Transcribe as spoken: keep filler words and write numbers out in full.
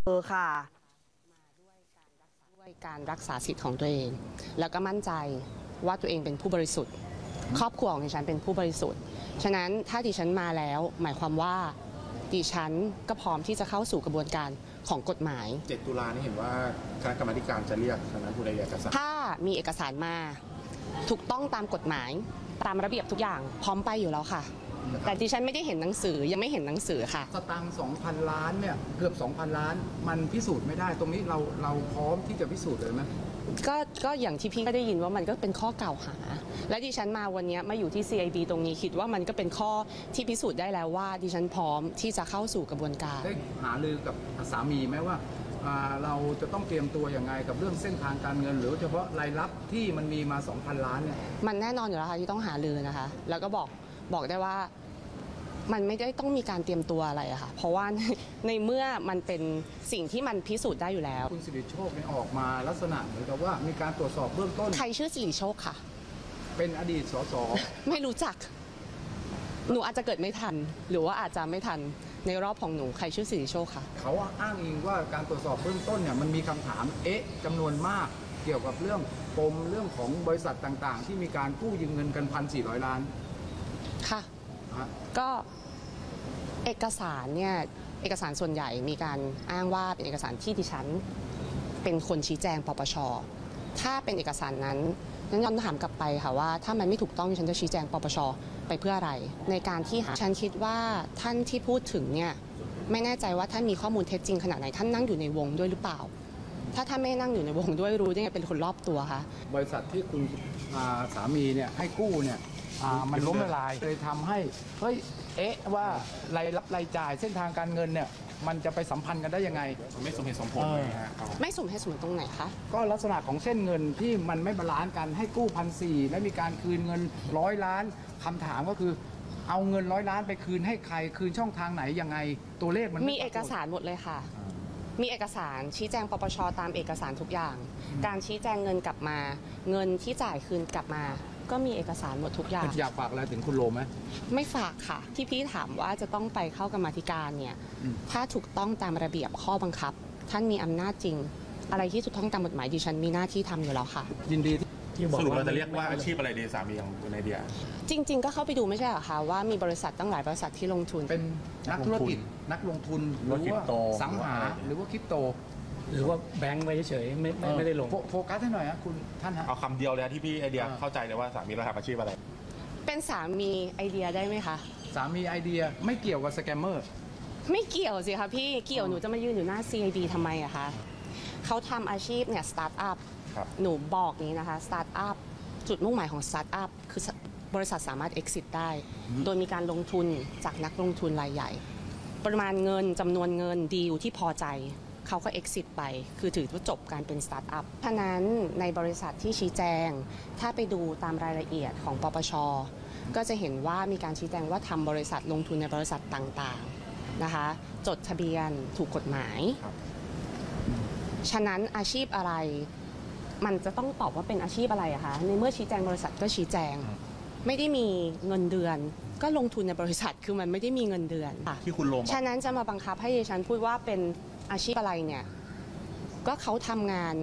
เออค่ะมาด้วยการรักษาด้วยการรักษาสิทธิ์ของตัวเอง แล้วก็มั่นใจว่าตัวเองเป็นผู้บริสุทธิ์ครอบครัวของดิฉันเป็นผู้บริสุทธิ์ฉะนั้นถ้าดิฉันมาแล้วหมายความว่าดิฉันก็พร้อมที่จะเข้าสู่กระบวนการของกฎหมายเจ็ดตุลานี่เห็นว่าคณะกรรมาการจะเรียกคณะผู้ใดเอกสารถ้ามีเอกสารมาถูกต้องตามกฎหมายตามระเบียบทุกอย่างพร้อมไปอยู่แล้วค่ะแต่ดิฉันไม่ได้เห็นหนังสือยังไม่เห็นหนังสือค่ะสตังค์ สองพัน ล้านเนี่ยเกือบ สองพัน ล้านมันพิสูจน์ไม่ได้ตรงนี้เราเราพร้อมที่จะพิสูจน์เลยไหมก็ก็อย่างที่พี่ก็ได้ยินว่ามันก็เป็นข้อกล่าวหาและดิฉันมาวันนี้มาอยู่ที่ ซี ไอ บี ตรงนี้คิดว่ามันก็เป็นข้อที่พิสูจน์ได้แล้วว่าดิฉันพร้อมที่จะเข้าสู่กระบวนการได้หารือกับสามีไหมว่าเราจะต้องเตรียมตัวยังไงกับเรื่องเส้นทางการเงินหรือเฉพาะรายรับที่มันมีมา สองพัน ล้านเนี่ยมันแน่นอนอยู่แล้วค่ะที่ต้องหารือนะคะแล้วก็บอกบอกได้ว่ามันไม่ได้ต้องมีการเตรียมตัวอะไรอะค่ะเพราะว่าในเมื่อมันเป็นสิ่งที่มันพิสูจน์ได้อยู่แล้วคุณสิริโชคเนี่ยออกมาลักษณะเหมือนกับว่ามีการตรวจสอบเบื้องต้นใครชื่อสิริโชคค่ะเป็นอดีตสสไม่รู้จักหนูอาจจะเกิดไม่ทันหรือว่าอาจจะไม่ทันในรอบของหนูใครชื่อสิริโชคค่ะเขาอ้างอิงว่าการตรวจสอบเบื้องต้นเนี่ยมันมีคำถามเอ๊ะจำนวนมากเกี่ยวกับเรื่องปมเรื่องของบริษัทต่างๆที่มีการกู้ยืมเงินกันพันสี่ร้อยล้านค่ะก็เอกสารเนี่ยเอกสารส่วนใหญ่มีการอ้างว่าเป็นเอกสารที่ดิฉันเป็นคนชี้แจงปปช.ถ้าเป็นเอกสารนั้นนั้นย้อนถามกลับไปค่ะว่าถ้ามันไม่ถูกต้องฉันจะชี้แจงปปช.ไปเพื่ออะไรในการที่หาฉันคิดว่าท่านที่พูดถึงเนี่ยไม่แน่ใจว่าท่านมีข้อมูลเท็จจริงขนาดไหนท่านนั่งอยู่ในวงด้วยหรือเปล่าถ้าท่านไม่นั่งอยู่ในวงด้วยรู้ได้ไงเป็นคนรอบตัวคะบริษัทที่คุณสามีเนี่ยให้กู้เนี่ยมันล้มละลายเลยทำให้เฮ้ยเอ๊ะว่ารายรับรายจ่ายเส้นทางการเงินเนี่ยมันจะไปสัมพันธ์กันได้ยังไงไม่สมเหตุสมผลเลยฮะไม่สมเหตุสมผลตรงไหนคะก็ลักษณะของเส้นเงินที่มันไม่บาลานซ์กันให้กู้พันสี่และมีการคืนเงินร้อยล้านคำถามก็คือเอาเงินร้อยล้านไปคืนให้ใครคืนช่องทางไหนยังไงตัวเลขมันมีเอกสารหมดเลยค่ะมีเอกสารชี้แจงปปช.ตามเอกสารทุกอย่างการชี้แจงเงินกลับมาเงินที่จ่ายคืนกลับมาก็มีเอกสารหมดทุกอย่างอยากฝากอะไรถึงคุณโรมไหมไม่ฝากค่ะที่พี่ถามว่าจะต้องไปเข้ากรรมาธิการเนี่ยถ้าถูกต้องตามระเบียบข้อบังคับท่านมีอำนาจจริงอะไรที่ถูกต้องตามกฎหมายดิฉันมีหน้าที่ทำอยู่แล้วค่ะยินดีที่สรุปเราจะเรียกว่าอาชีพอะไรดีสามีของคุณไอเดียจริงๆก็เข้าไปดูไม่ใช่เหรอคะว่ามีบริษัทตั้งหลายบริษัทที่ลงทุนเป็นนักธุรกิจนักลงทุนหรือว่าสังหาหรือว่าคริปโตหรือว่าแบงค์ไว้เฉยไม่ไม่ได้ลงโฟกัสให้หน่อยนะคุณท่านฮะเอาคำเดียวเลยที่พี่ไอเดียเข้าใจเลยว่าสามีเราทำอาชีพอะไรเป็นสามีไอเดียได้ไหมคะสามีไอเดียไม่เกี่ยวกับสแกมเมอร์ไม่เกี่ยวสิคะพี่เกี่ยวหนูจะมายืนอยู่หน้า ซี ไอ บี ทำไมอะคะเขาทำอาชีพเนี่ยสตาร์ทอัพหนูบอกนี้นะคะสตาร์ทอัพจุดมุ่งหมายของสตาร์ทอัพคือบริษัทสามารถ exit ได้โดยมีการลงทุนจากนักลงทุนรายใหญ่ปริมาณเงินจำนวนเงินดีลที่พอใจเขาก็ exit ไปคือถือว่าจบการเป็นสตาร์ทอัพฉะนั้นในบริษัทที่ชี้แจงถ้าไปดูตามรายละเอียดของปปช.ก็จะเห็นว่ามีการชี้แจงว่าทำบริษัทลงทุนในบริษัทต่างๆนะคะจดทะเบียนถูกกฎหมายฉะนั้นอาชีพอะไรมันจะต้องตอบว่าเป็นอาชีพอะไรอะคะในเมื่อชี้แจงบริษัทก็ชี้แจงไม่ได้มีเงินเดือนก็ลงทุนในบริษัทคือมันไม่ได้มีเงินเดือนที่คุณลงฉะนั้นจะมาบังคับให้ดิฉันพูดว่าเป็นอาชีพอะไรเนี่ยก็เขาทำงาน